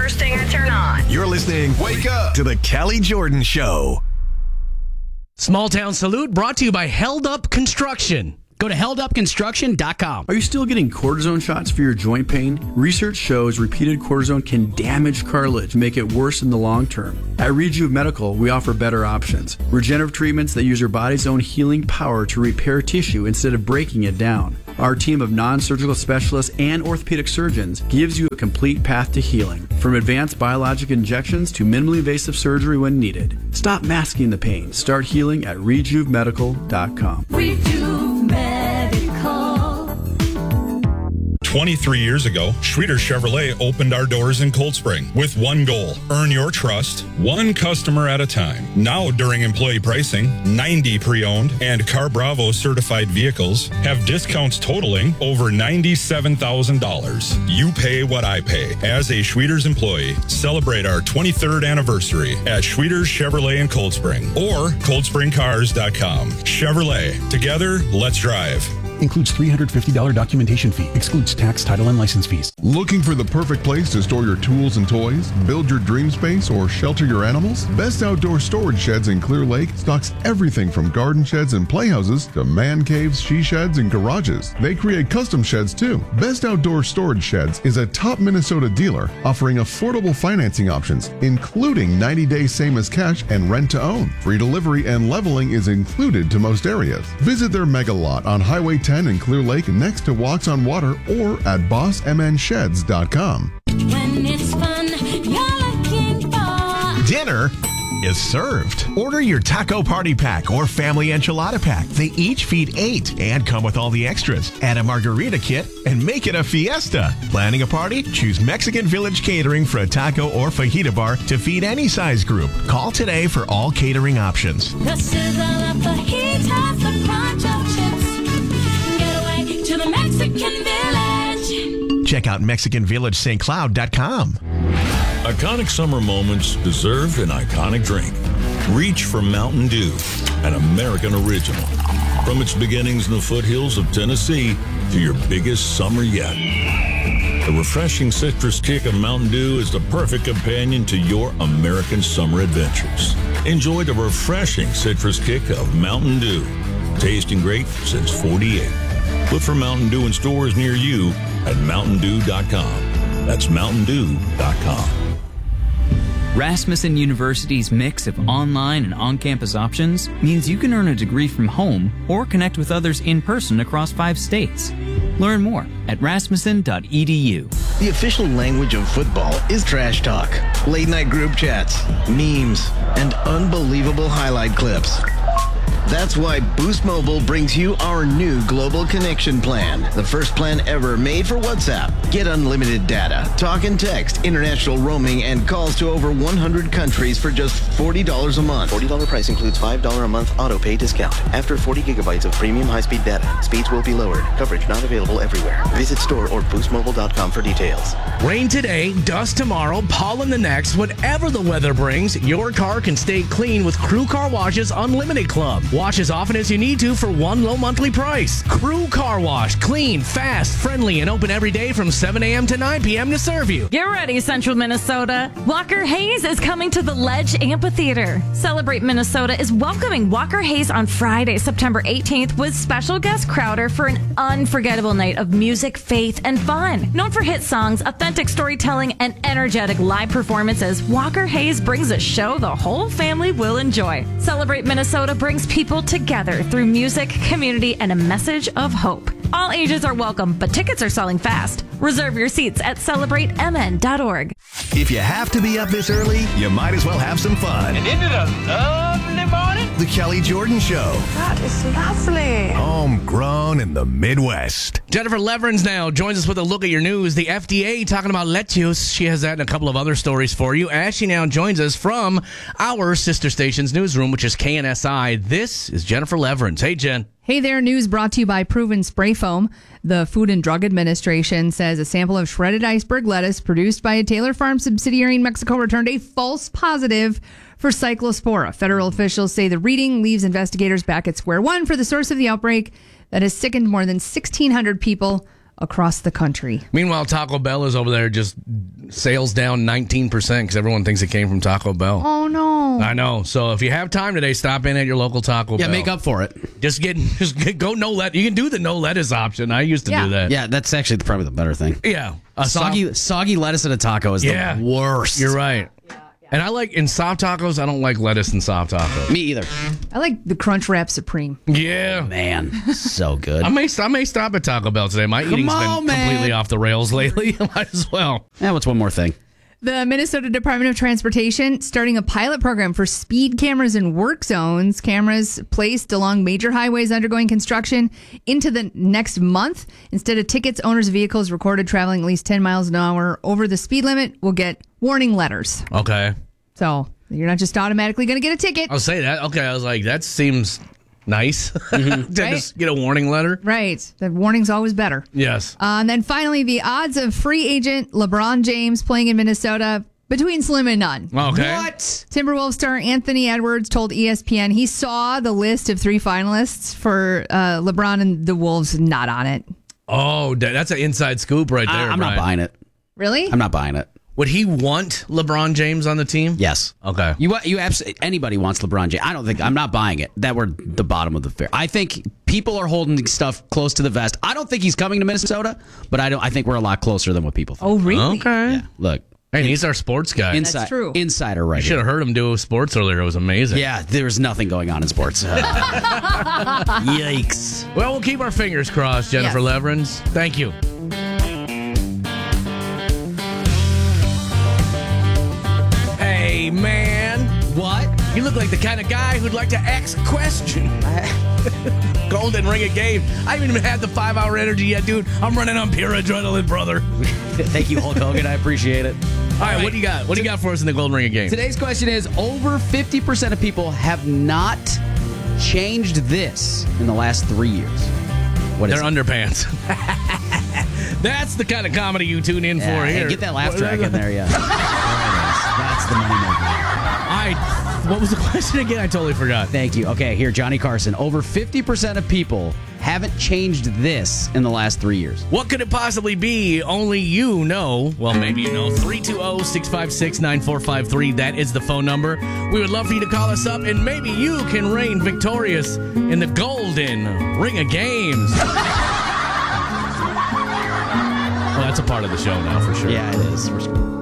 first thing I turn on. You're listening Wake Up to the Kelly Jordan Show. Small Town Salute brought to you by Held Up Construction. Go to heldupconstruction.com. Are you still getting cortisone shots for your joint pain? Research shows repeated cortisone can damage cartilage and make it worse in the long term. At Rejuve Medical, we offer better options. Regenerative treatments that use your body's own healing power to repair tissue instead of breaking it down. Our team of non-surgical specialists and orthopedic surgeons gives you a complete path to healing, from advanced biologic injections to minimally invasive surgery when needed. Stop masking the pain. Start healing at RejuveMedical.com. Rejuve Medical. 23 years ago, Schroeder Chevrolet opened our doors in Cold Spring with one goal: earn your trust, one customer at a time. Now, during employee pricing, 90 pre-owned and Car Bravo certified vehicles have discounts totaling over $97,000. You pay what I pay. As a Schroeder's employee, celebrate our 23rd anniversary at Schroeder's Chevrolet in Cold Spring or coldspringcars.com. Chevrolet, together, let's drive. Includes $350 documentation fee. Excludes tax, title, and license fees. Looking for the perfect place to store your tools and toys, build your dream space, or shelter your animals? Best Outdoor Storage Sheds in Clear Lake stocks everything from garden sheds and playhouses to man caves, she sheds, and garages. They create custom sheds too. Best Outdoor Storage Sheds is a top Minnesota dealer offering affordable financing options, including 90-day same as cash and rent to own. Free delivery and leveling is included to most areas. Visit their mega lot on Highway 10 in Clear Lake next to Walks on Water or at bossmnsheds.com. When it's fun, you're looking for Dinner is served. Order your taco party pack or family enchilada pack. They each feed 8 and come with all the extras. Add a margarita kit and make it a fiesta. Planning a party? Choose Mexican Village Catering for a taco or fajita bar to feed any size group. Call today for all catering options. the sizzle of fajitas, the crunch of chips. Get away to the Mexican Village. Check out MexicanVillageSt. Iconic summer moments deserve an iconic drink. Reach for Mountain Dew, an American original. From its beginnings in the foothills of Tennessee to your biggest summer yet. The refreshing citrus kick of Mountain Dew is the perfect companion to your American summer adventures. Enjoy the refreshing citrus kick of Mountain Dew. Tasting great since 48. Look for Mountain Dew in stores near you at MountainDew.com. That's MountainDew.com. Rasmussen University's mix of online and on-campus options means you can earn a degree from home or connect with others in person across 5 states. Learn more at rasmussen.edu. The official language of football is trash talk, late-night group chats, memes, and unbelievable highlight clips. That's why Boost Mobile brings you our new Global Connection plan, the first plan ever made for WhatsApp. Get unlimited data, talk and text, international roaming, and calls to over 100 countries for just $40 a month. $40 price includes $5 a month auto pay discount. After 40 gigabytes of premium high-speed data, speeds will be lowered. Coverage not available everywhere. Visit store or boostmobile.com for details. Rain today, dust tomorrow, pollen the next. Whatever the weather brings, your car can stay clean with Crew Car Wash's Unlimited Club. Wash as often as you need to for one low monthly price. Crew Car Wash. Clean, fast, friendly, and open every day from 7 a.m. to 9 p.m. to serve you. Get ready, Central Minnesota. Walker Hayes is coming to the Ledge Amphitheater. Celebrate Minnesota is welcoming Walker Hayes on Friday, September 18th with special guest Crowder for an unforgettable night of music, faith, and fun. Known for hit songs, authentic storytelling, and energetic live performances, Walker Hayes brings a show the whole family will enjoy. Celebrate Minnesota brings people together through music, community, and a message of hope. All ages are welcome, but tickets are selling fast. Reserve your seats at celebratemn.org. If you have to be up this early, you might as well have some fun. And isn't it a lovely morning? The Kelly Jordan Show. That is lovely. Homegrown in the Midwest. Jennifer Leverins now joins us with a look at your news. The FDA talking about lettuce. She has that and a couple of other stories for you. As she now joins us from our sister station's newsroom, which is KNSI. This is Jennifer Leverins. Hey, Jen. Hey there, news brought to you by Proven Spray Foam. The Food and Drug Administration says a sample of shredded iceberg lettuce produced by a Taylor Farm subsidiary in Mexico returned a false positive for Cyclospora. Federal officials say the reading leaves investigators back at square one for the source of the outbreak that has sickened more than 1,600 people across the country. Meanwhile, Taco Bell is over there just sales down 19% because everyone thinks it came from Taco Bell. Oh, no. I know. So if you have time today, stop in at your local Taco Bell. Yeah, make up for it. Just go no lettuce. You can do the no lettuce option. I used to do that. Yeah, that's actually probably the better thing. Yeah. Soggy lettuce at a taco is the worst. You're right. And in soft tacos, I don't like lettuce in soft tacos. Me either. I like the Crunch Wrap Supreme. Yeah. Man, so good. I may stop at Taco Bell today. My eating's been completely off the rails lately. Might as well. Yeah, what's one more thing? The Minnesota Department of Transportation starting a pilot program for speed cameras in work zones. Cameras placed along major highways undergoing construction into the next month. Instead of tickets, owners of vehicles recorded traveling at least 10 miles an hour over the speed limit will get warning letters. Okay. So you're not just automatically going to get a ticket. I'll say that. Okay, I was like, that seems nice. To just get a warning letter. Right. The warning's always better. Yes. And then finally, the odds of free agent LeBron James playing in Minnesota between slim and none. Okay. What? Timberwolves star Anthony Edwards told ESPN he saw the list of 3 finalists for LeBron and the Wolves, not on it. Oh, that's an inside scoop right there. I'm not buying it. Really? I'm not buying it. Would he want LeBron James on the team? Yes. Okay. You anybody wants LeBron James. I'm not buying it. That we're the bottom of the fair. I think people are holding stuff close to the vest. I don't think he's coming to Minnesota, but I think we're a lot closer than what people think. Oh, really? Okay. Yeah. Look. Hey, he's our sports guy. That's true. Insider right You should have heard him do sports earlier. It was amazing. Yeah, there's nothing going on in sports. Yikes. Well, we'll keep our fingers crossed, Jennifer Yes. Leverins. Thank you. Hey, man. What? You look like the kind of guy who'd like to ask a question. Golden Ring of Game. I haven't even had the 5-hour energy yet, dude. I'm running on pure adrenaline, brother. Thank you, Hulk Hogan. I appreciate it. All right, what do you got? What do you got for us in the Golden Ring of Game? Today's question is, over 50% of people have not changed this in the last 3 years. What is Their underpants. That's the kind of comedy you tune in for here. Get that laugh track in there, yeah. There it is. That's the moneymaker. What was the question again? I totally forgot. Thank you. Okay, here, Johnny Carson. Over 50% of people haven't changed this in the last 3 years. What could it possibly be? Only you know. Well, maybe you know. 320-656-9453. That is the phone number. We would love for you to call us up, and maybe you can reign victorious in the Golden Ring of Games. Well, that's a part of the show now, for sure. Yeah, it is.